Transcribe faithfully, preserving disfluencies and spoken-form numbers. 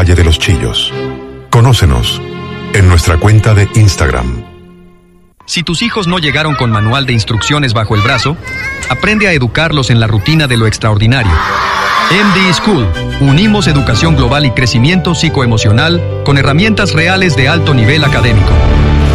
Valle de los Chillos. Conócenos en nuestra cuenta de Instagram. Si tus hijos no llegaron con manual de instrucciones bajo el brazo, aprende a educarlos en la rutina de lo extraordinario. M D School. Unimos educación global y crecimiento psicoemocional con herramientas reales de alto nivel académico.